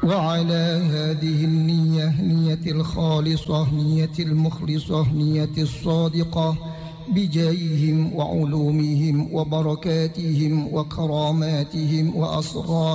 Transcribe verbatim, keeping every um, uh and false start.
وعلى هذه النية، نية الخالصة، نية المخلصة، نية الصادقة، بجاههم وعلومهم وبركاتهم وكراماتهم وأسرارهم